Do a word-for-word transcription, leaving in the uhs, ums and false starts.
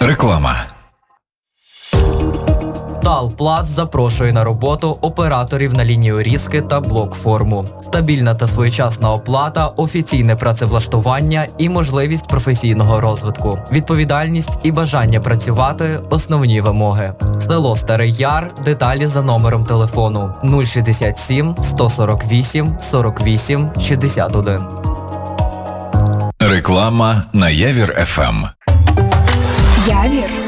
Реклама. Талпласт запрошує на роботу операторів на лінію різки та блок-форму. Стабільна та своєчасна оплата, офіційне працевлаштування і можливість професійного розвитку. Відповідальність і бажання працювати – основні вимоги. Село Старий Яр. Деталі за номером телефону нуль шістдесят сім сто сорок вісім сорок вісім шістдесят один. Реклама на Явір еф ем. Явір